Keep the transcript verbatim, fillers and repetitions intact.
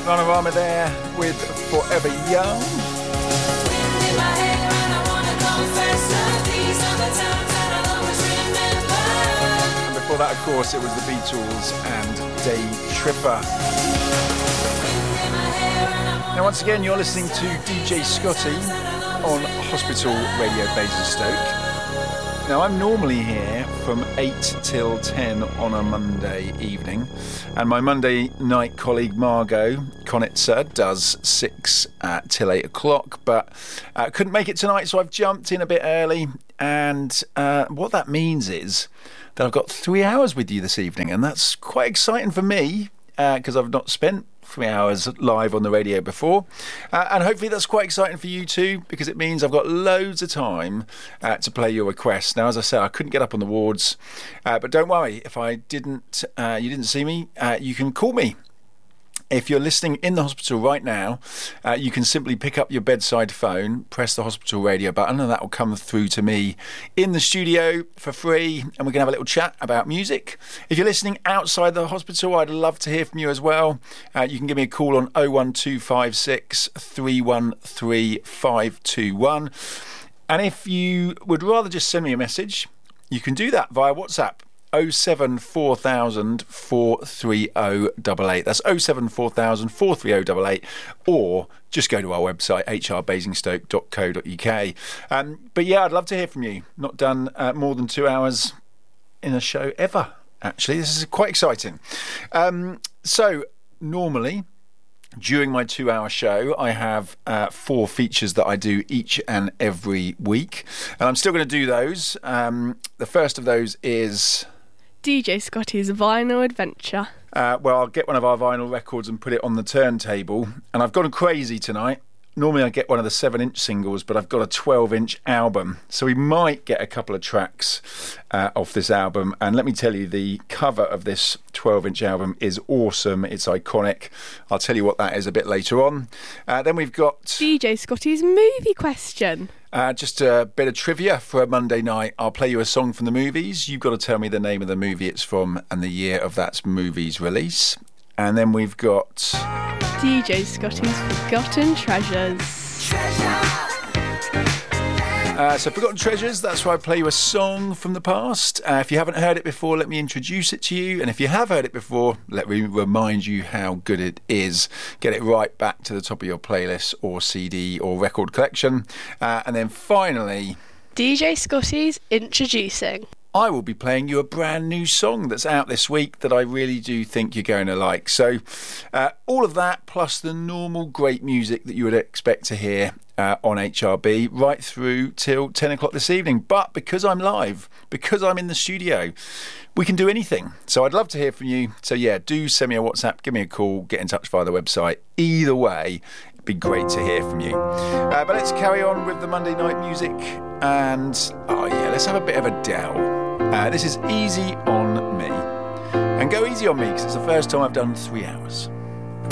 Panorama there with Forever Young. And before that, of course, it was the Beatles and Day Tripper. Now, once again, you're listening to D J Scotty on Hospital Radio Basingstoke. Now, I'm normally here from eight till ten on a Monday evening, and my Monday night colleague Margot Konitzer does six uh, till eight o'clock, but uh, couldn't make it tonight, so I've jumped in a bit early, and uh, what that means is that I've got three hours with you this evening, and that's quite exciting for me, because uh, I've not spent three hours live on the radio before, uh, and hopefully that's quite exciting for you too, because it means I've got loads of time uh, to play your requests. Now, as I said, I couldn't get up on the wards, uh, but don't worry, if I didn't uh, you didn't see me, uh, you can call me. If you're listening in the hospital right now, uh, you can simply pick up your bedside phone, press the hospital radio button, and that will come through to me in the studio for free, and we can have a little chat about music. If you're listening outside the hospital, I'd love to hear from you as well. Uh, you can give me a call on oh one two five six, three one three, five two one. And if you would rather just send me a message, you can do that via WhatsApp. oh seven four thousand, four three oh eight eight. That's oh seven four thousand, four three oh eight eight, or just go to our website, h r basingstoke dot co dot u k. Um, but yeah, I'd love to hear from you. Not done uh, more than two hours in a show ever, actually. This is quite exciting. Um, so, normally, during my two-hour show, I have uh, four features that I do each and every week, and I'm still going to do those. Um, the first of those is D J Scotty's Vinyl Adventure. Uh, well, I'll get one of our vinyl records and put it on the turntable, and I've gone crazy tonight. Normally I get one of the seven-inch singles, but I've got a twelve-inch album, so we might get a couple of tracks uh, off this album. And let me tell you, the cover of this twelve-inch album is awesome. It's iconic. I'll tell you what that is a bit later on. Uh, then we've got D J Scotty's Movie Question. Uh, just a bit of trivia for a Monday night. I'll play you a song from the movies. You've got to tell me the name of the movie it's from and the year of that movie's release. And then we've got D J Scotty's Forgotten Treasures. Treasure. Uh, so Forgotten Treasures, that's where I play you a song from the past. Uh, if you haven't heard it before, let me introduce it to you. And if you have heard it before, let me remind you how good it is. Get it right back to the top of your playlist or C D or record collection. Uh, and then finally, D J Scotty's Introducing. I will be playing you a brand new song that's out this week that I really do think you're going to like. So uh, all of that plus the normal great music that you would expect to hear uh, on H R B right through till ten o'clock this evening. But because I'm live, because I'm in the studio, we can do anything. So I'd love to hear from you. So yeah, do send me a WhatsApp, give me a call, get in touch via the website. Either way, it'd be great to hear from you. Uh, but let's carry on with the Monday night music. And oh yeah, let's have a bit of Adele. Uh, this is Easy on Me. And go easy on me because it's the first time I've done three hours.